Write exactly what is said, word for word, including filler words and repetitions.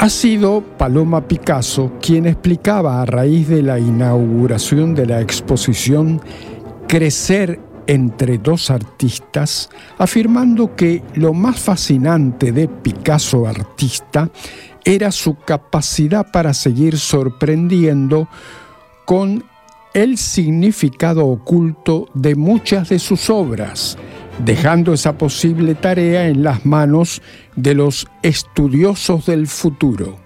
Ha sido Paloma Picasso quien explicaba a raíz de la inauguración de la exposición Crecer entre dos artistas, afirmando que lo más fascinante de Picasso artista era su capacidad para seguir sorprendiendo con el significado oculto de muchas de sus obras, dejando esa posible tarea en las manos de los estudiosos del futuro.